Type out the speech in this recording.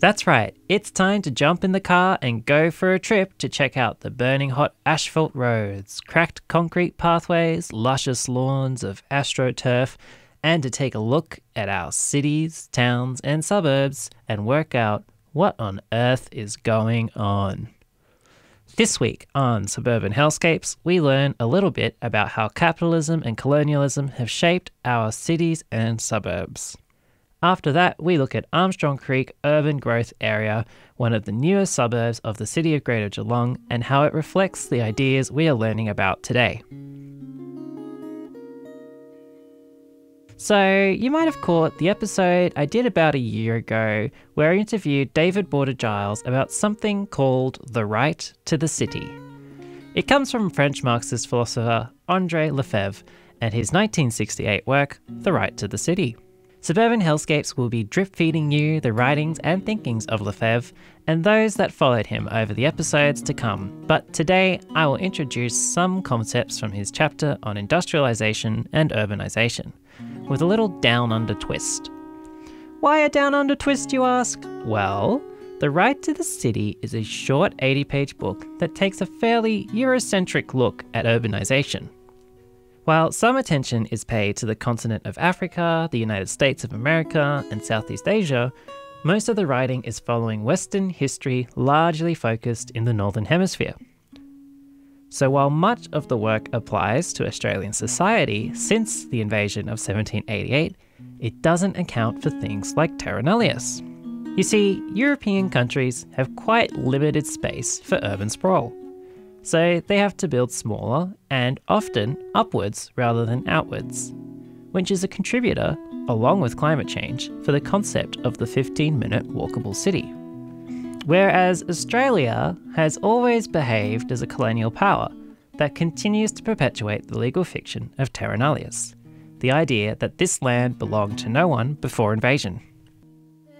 That's right, it's time to jump in the car and go for a trip to check out the burning hot asphalt roads, cracked concrete pathways, luscious lawns of astroturf, and to take a look at our cities, towns, and suburbs and work out what on earth is going on. This week on Suburban Hellscapes, we learn a little bit about how capitalism and colonialism have shaped our cities and suburbs. After that, we look at Armstrong Creek Urban Growth Area, one of the newest suburbs of the city of Greater Geelong, and how it reflects the ideas we are learning about today. So, you might have caught the episode I did about a year ago where I interviewed David Border-Giles about something called the right to the city. It comes from French Marxist philosopher André Lefebvre and his 1968 work, The Right to the City. Suburban Hellscapes will be drip-feeding you the writings and thinkings of Lefebvre and those that followed him over the episodes to come. But today, I will introduce some concepts from his chapter on industrialisation and urbanisation, with a little down-under twist. Why a down-under twist, you ask? Well, The Right to the City is a short 80-page book that takes a fairly Eurocentric look at urbanisation. While some attention is paid to the continent of Africa, the United States of America, and Southeast Asia, most of the writing is following Western history largely focused in the Northern Hemisphere. So while much of the work applies to Australian society since the invasion of 1788, it doesn't account for things like terra nullius. You see, European countries have quite limited space for urban sprawl. So they have to build smaller and often upwards rather than outwards, which is a contributor, along with climate change, for the concept of the 15-minute walkable city. Whereas Australia has always behaved as a colonial power that continues to perpetuate the legal fiction of terra nullius, the idea that this land belonged to no one before invasion.